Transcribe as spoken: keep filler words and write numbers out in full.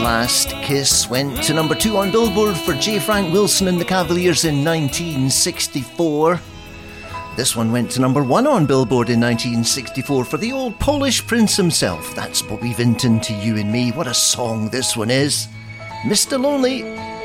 Last Kiss went to number two on Billboard for J. Frank Wilson and the Cavaliers in nineteen sixty-four. This one went to number one on Billboard in nineteen sixty-four for the old Polish prince himself. That's Bobby Vinton to You and Me. What a song this one is. Mister Lonely.